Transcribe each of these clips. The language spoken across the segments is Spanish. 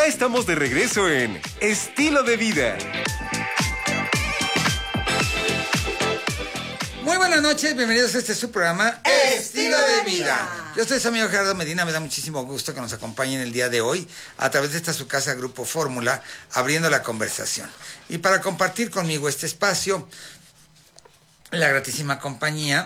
Ya estamos de regreso en Estilo de Vida. Muy buenas noches, bienvenidos a este su programa Estilo de Vida. Yo soy su amigo Gerardo Medina, me da muchísimo gusto que nos acompañen el día de hoy a través de esta su casa Grupo Fórmula, abriendo la conversación. Y para compartir conmigo este espacio, la gratísima compañía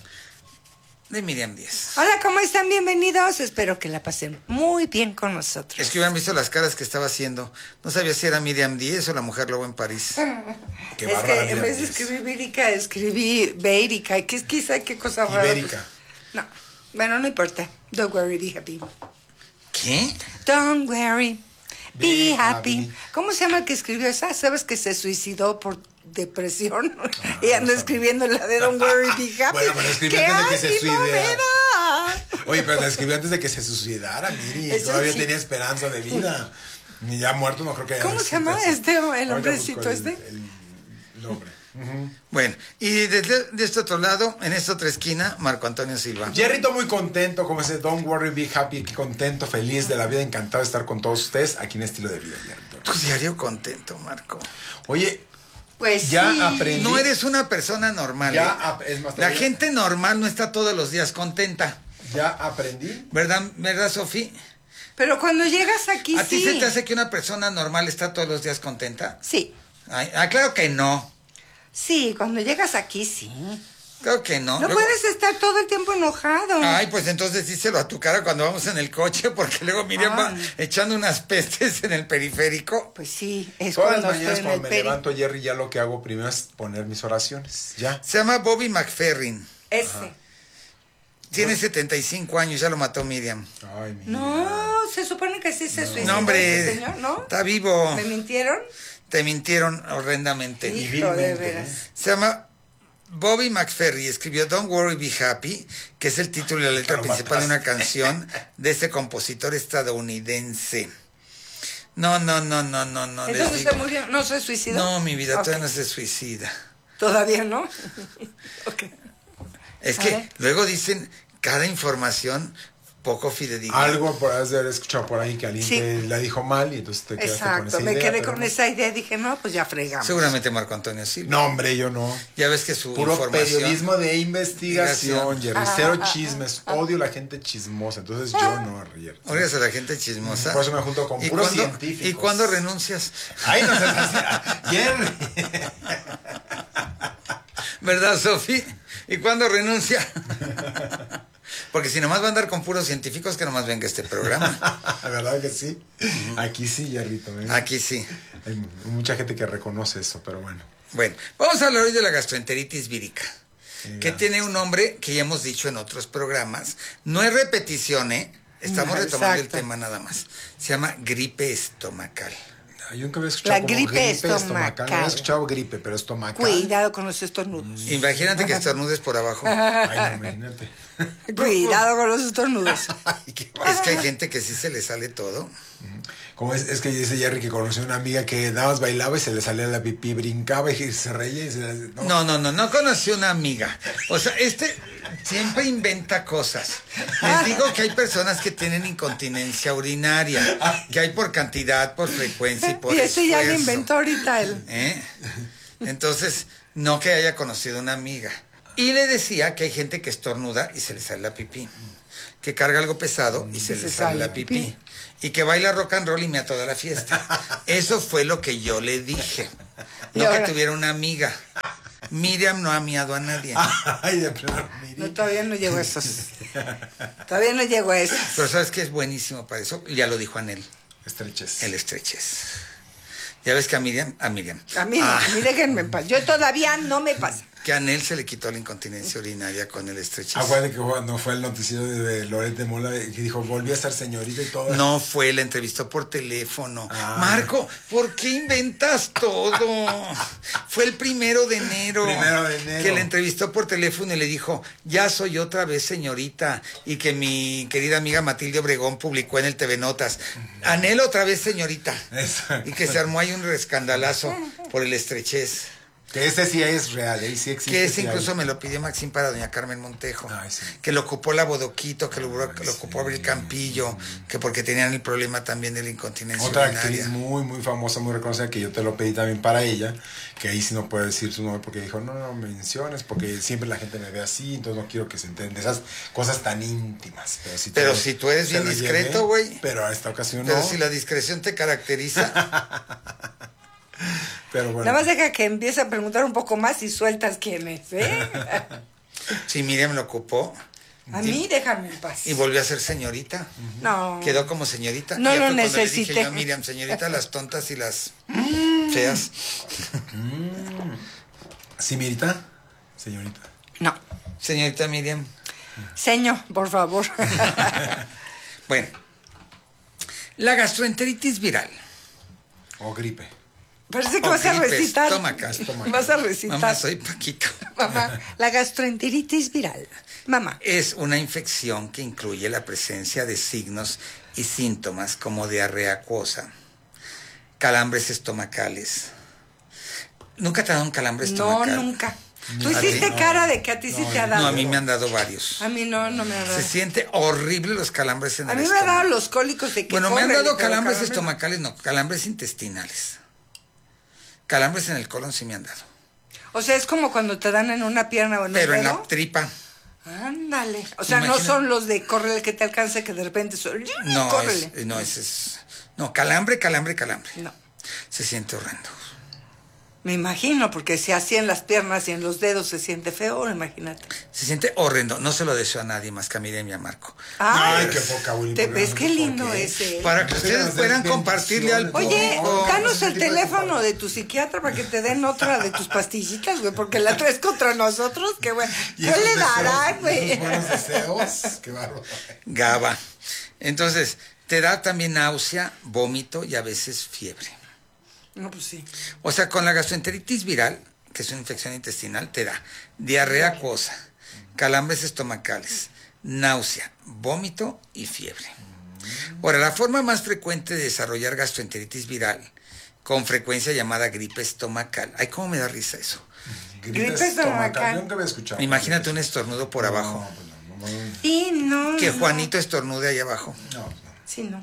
de Miriam Díez. Hola, ¿cómo están? Bienvenidos. Espero que la pasen muy bien con nosotros. Es que hubieran visto las caras que estaba haciendo. No sabía si era Miriam Díez o la mujer lobo en París. Qué es que en vez de escribir Bírica, escribí Beérica. ¿Qué es quizá qué cosa rara? Ibérica. No, bueno, no importa. Don't worry, be happy. ¿Qué? Don't worry, be Be happy. happy. ¿Cómo se llama el que escribió esa? ¿Sabes que se suicidó por depresión? Y anda escribiendo la de Don't worry, be happy. Bueno, pero escribió ¡Qué antes de que se ánimo me suicidara! da! Oye, pero la escribió antes de que se suicidara, Miri. Eso Todavía sí. tenía esperanza de vida. Ni ya muerto, no creo que haya ¿Cómo se llama el hombrecito este? El hombre. Bueno, y de este otro lado, en esta otra esquina, Marco Antonio Silva. Jerrito muy contento, como ese Don't worry, be happy, contento, feliz de la vida, encantado de estar con todos ustedes aquí en Estilo de Vida, Jerrito. Tu diario contento, Marco. Oye, Pues ya sí. aprendí. No eres una persona normal. Es más, La todavía- gente normal no está todos los días contenta. Ya aprendí. ¿Verdad, Sofía? Pero cuando llegas aquí, ¿A ti sí. se te hace que una persona normal está todos los días contenta? Sí. Ay, claro que no. Sí, cuando llegas aquí, sí. Claro que no. No Luego- puedes estar todo el tiempo enojado. Ay, pues entonces díselo a tu cara cuando vamos en el coche, porque luego Miriam va Ay. echando unas pestes en el periférico. Pues sí, es Todas las cuando estoy mañanas en el cuando me peri. levanto, Jerry, ya lo que hago primero es poner mis oraciones. Ya. Se llama Bobby McFerrin. Ese. Tiene 75 años, ya lo mató Miriam. Ay, mi No, se supone que sí se suicidó No, hombre, ese señor, ¿no? está vivo. ¿Me mintieron? Te mintieron horrendamente. Hijo de vilmente, veras. Se llama Bobby McFerrin, escribió Don't Worry, Be Happy, que es el título y la letra Lo principal de una mataste. canción de este compositor estadounidense. No. les Entonces digo. se murió, no se suicidó. No, mi vida, Ok. todavía no se suicida. Todavía no. Ok. Es A que ver. luego dicen cada información poco fidedigna. Algo por haber escuchado por ahí que alguien Sí. te la dijo mal y entonces te quedaste con Exacto, esa me idea. quedé pero con no. esa idea, dije, no, pues ya fregamos. Seguramente Marco Antonio Silva. No, hombre, yo no. Ya ves que su Puro información... periodismo de investigación, Investigación. Jerry. Cero chismes. Odio la gente chismosa. Entonces yo no, Jerry. Odias a la gente chismosa. Por eso me junto con ¿Y puros cuándo- científicos. ¿Y cuándo renuncias? Ay, no seas así. Jerry. ¿Verdad, Sofi? ¿Y cuándo renuncia? Porque si nomás va a andar con puros científicos, que nomás venga este programa. La verdad que sí. Aquí sí, Jerrito. ¿eh? Aquí sí. Hay mucha gente que reconoce eso, pero bueno. Bueno, vamos a hablar hoy de la gastroenteritis vírica, que Venga. tiene un nombre que ya hemos dicho en otros programas. No es repetición, ¿eh? Estamos No, retomando exacto. el tema nada más. Se llama gripe estomacal. Yo nunca había escuchado La como gripe estomacal. estomacal. No había escuchado gripe, pero estomacal. Cuidado con los estornudos. Imagínate que estornudes por abajo. Ay, no, imagínate. Cuidado con los estornudos. Ay, qué Es que hay gente que sí se le sale todo. Como es que dice Jerry que conoció una amiga que nada más bailaba y se le salía la pipí, brincaba y se reía y se le... No conocí una amiga. O sea, siempre inventa cosas. Les digo que hay personas que tienen incontinencia urinaria, que hay por cantidad, por frecuencia y por Y ese ya lo esfuerzo. inventó ahorita él. ¿Eh? Entonces, no que haya conocido una amiga. Y le decía que hay gente que estornuda y se le sale la pipí. Que carga algo pesado y se le sale la pipí. Y que baila rock and roll y mea toda la fiesta. Eso fue lo que yo le dije. Y No ahora- que tuviera una amiga. Miriam no ha miado a nadie. Ay, de plano, Miri. No, todavía no llego a esos. Todavía no llego a esos. Pero ¿sabes qué es buenísimo para eso? Ya lo dijo Anel, Estreches. el estrechez. Ya ves que a Miriam. A mí déjenme en paz. Yo todavía no me pasa. Que a Anel se le quitó la incontinencia urinaria con el estrechez. Acuérdate que cuando fue el noticiero de Loret de Mola que dijo, volví a ser señorita y todo. No fue, la entrevistó por teléfono. Ah. Marco, ¿por qué inventas todo? Fue el 1 de enero. 1 de enero. Que la entrevistó por teléfono y le dijo, ya soy otra vez señorita. Y que mi querida amiga Matilde Obregón publicó en el TV Notas, Anel otra vez señorita. Exacto. Y que se armó ahí un escandalazo por el estrechez. Que ese sí es real, sí existe. Que ese sí incluso hay. me lo pidió Maxim para doña Carmen Montejo. Ay, sí. Que lo ocupó la Bodoquito, que lo ocupó Abril Campillo, que porque tenían el problema también de la incontinencia Otra urinaria. actriz muy, muy famosa, muy reconocida, que yo te lo pedí también para ella, que ahí sí no puedo decir su nombre porque dijo, no menciones, porque siempre la gente me ve así, entonces no quiero que se enteren de esas cosas tan íntimas. Pero si tú eres bien discreto, güey. Pero a esta ocasión Pero no. si la discreción te caracteriza. Pero bueno. Nada más deja que empiece a preguntar un poco más y sueltas quién es, ¿eh? Sí, Miriam lo ocupó. A mí déjame en paz. Y volvió a ser señorita. No. Quedó como señorita. No Y ya lo fue cuando le necesité. dije yo, Miriam, señorita, las tontas y las feas. ¿Sí, Mirita? Señorita. No. Señorita Miriam. Señor, por favor. Bueno, la gastroenteritis viral. O gripe. Parece que O vas a gripe recitar. estomacal. Vas a recitar. Mamá, soy Paquito. Mamá, la gastroenteritis viral. Mamá. Es una infección que incluye la presencia de signos y síntomas como diarrea acuosa, calambres estomacales. ¿Nunca te ha dado un calambre No, estomacal? nunca. Tú ¿A ti? hiciste cara de que a ti sí te ha dado. No, a mí me han dado varios. A mí no me ha dado. Se siente horrible los calambres en A el mí me han estómago. dado los cólicos de que Bueno, me han córrele, dado pero calambres calambre no. estomacales, no, calambres intestinales. Calambres en el colon sí me han dado. O sea, es como cuando te dan en una pierna o en Pero un en dedo. la tripa. Ándale. O sea, no Imagina- son los de córrele que te alcance que de repente No, córrele. ese es. No, calambre. No. Se siente horrendo. Me imagino, porque si así en las piernas y en los dedos se siente feo, imagínate. Se siente horrendo. No se lo deseo a nadie más que a Miriam y a Marco. Ay, qué poca, Willy, ¿Te porque ves no qué sé por lindo qué. ese? Para que ustedes puedan compartirle al Oye, público. danos el teléfono de tu psiquiatra para que te den otra de tus pastillitas, güey, porque la traes contra nosotros, que güey. Y ¿Qué esos le deseos, darán, güey? esos buenos deseos, qué bárbaro. GABA. Entonces, te da también náusea, vómito y a veces fiebre. No, pues sí. O sea, con la gastroenteritis viral, que es una infección intestinal, te da diarrea acuosa, calambres estomacales, náusea, vómito y fiebre. Ahora, la forma más frecuente de desarrollar gastroenteritis viral, con frecuencia llamada gripe estomacal. Ay, cómo me da risa eso. Gripe estomacal. Yo nunca había escuchado. Imagínate un estornudo por abajo. No, pues no. Y no. Que no. Juanito estornude ahí abajo. No. Sí, no.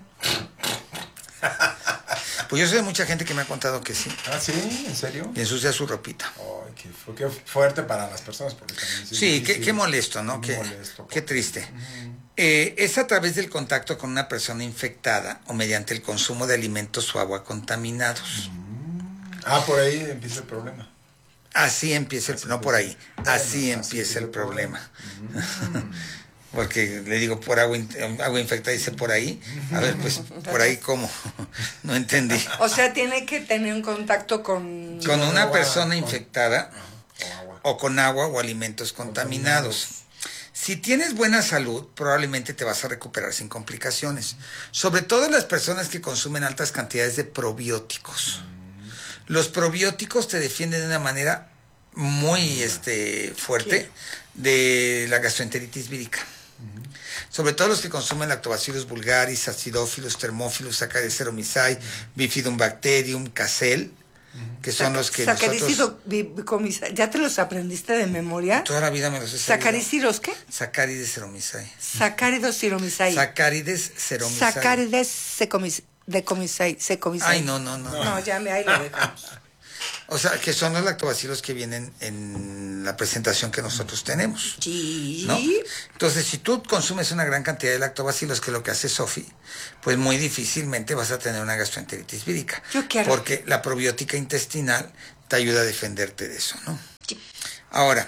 Pues yo sé de mucha gente que me ha contado que sí. Ah, ¿sí? ¿En serio? Y ensucia su ropita. Ay, qué fuerte para las personas. Porque también es Sí, difícil. qué molesto, ¿no? Qué Qué, molesto. qué triste. Es a través del contacto con una persona infectada o mediante el consumo de alimentos o agua contaminados. Ah, por ahí empieza el problema. Así empieza el no por ahí, así empieza el problema. Porque le digo por agua infectada, dice por ahí. A ver, pues por ahí cómo. No entendí. O sea, tiene que tener un contacto con... Con una agua, persona con- infectada O agua. o con agua o alimentos contaminados. Si tienes buena salud, probablemente te vas a recuperar sin complicaciones. Sobre todo las personas que consumen altas cantidades de probióticos. Los probióticos te defienden de una manera muy fuerte de la gastroenteritis vírica. Sobre todo los que consumen Lactobacillus vulgaris, Acidophilus, Thermophilus, Saccharomyces cerevisiae, Bifidum bacterium, Casel, que son los que nosotros... ¿Ya te los aprendiste de memoria? Toda la vida me los he sabido. ¿Sacaricidos qué? Saccarides cerevisiae. Sacáridos ciromisai. Saccarides cerevisiae. Sacárides decomisai. Ay, no. No, ya ahí lo dejamos. O sea, que son los lactobacilos que vienen en la presentación que nosotros tenemos. Sí. ¿No? Entonces, si tú consumes una gran cantidad de lactobacilos, que es lo que hace Sofi, pues muy difícilmente vas a tener una gastroenteritis vírica. Yo quiero. Porque la probiótica intestinal te ayuda a defenderte de eso, ¿no? Ahora,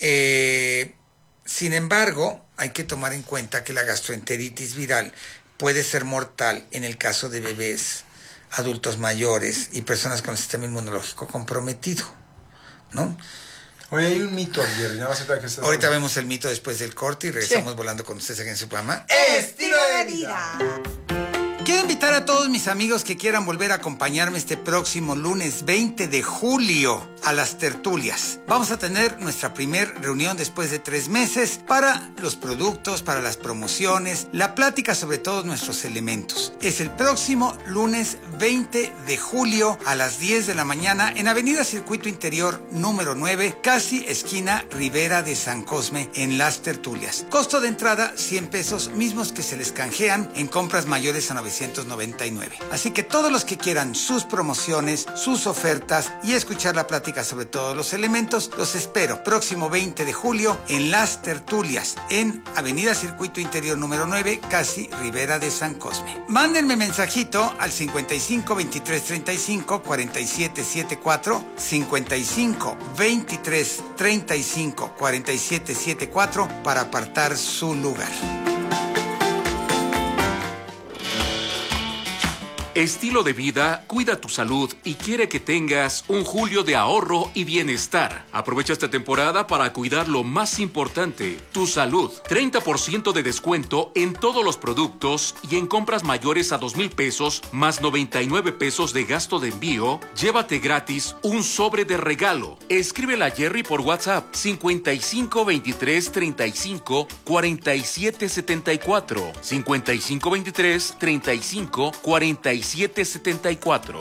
sin embargo, hay que tomar en cuenta que la gastroenteritis viral puede ser mortal en el caso de bebés, adultos mayores y personas con el sistema inmunológico comprometido, ¿no? Oye, hay un mito, Jerry. Nada más ahorita que estás Ahorita hablando. vemos el mito después del corte y regresamos volando con ustedes aquí en su programa. Estilo de vida. Quiero invitar a todos mis amigos que quieran volver a acompañarme este próximo lunes 20 de julio a las tertulias. Vamos a tener nuestra primera reunión después de 3 meses para los productos, para las promociones, la plática sobre todos nuestros elementos. Es el próximo lunes 20 de julio a las 10 de la mañana en Avenida Circuito Interior número 9, casi esquina Ribera de San Cosme, en Las Tertulias. Costo de entrada 100 pesos, mismos que se les canjean en compras mayores a 999. Así que todos los que quieran sus promociones, sus ofertas y escuchar la plática sobre todos los elementos, los espero próximo 20 de julio en Las Tertulias, en Avenida Circuito Interior número 9, casi Ribera de San Cosme. Mándenme mensajito al 55 23 35 47 74, 55 23 35 47 74 para apartar su lugar. Estilo de Vida cuida tu salud y quiere que tengas un julio de ahorro y bienestar. Aprovecha esta temporada para cuidar lo más importante, tu salud. 30% de descuento en todos los productos y en compras mayores a 2,000 pesos más 99 pesos de gasto de envío. Llévate gratis un sobre de regalo. Escríbele a Jerry por WhatsApp 55 23 35 47 74, 55 23 35 47 74.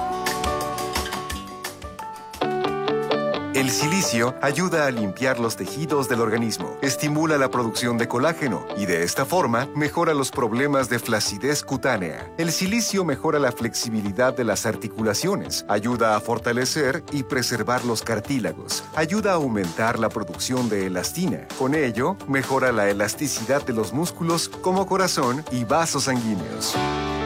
El silicio ayuda a limpiar los tejidos del organismo, estimula la producción de colágeno y de esta forma mejora los problemas de flacidez cutánea. El silicio mejora la flexibilidad de las articulaciones, ayuda a fortalecer y preservar los cartílagos, ayuda a aumentar la producción de elastina. Con ello, mejora la elasticidad de los músculos como corazón y vasos sanguíneos.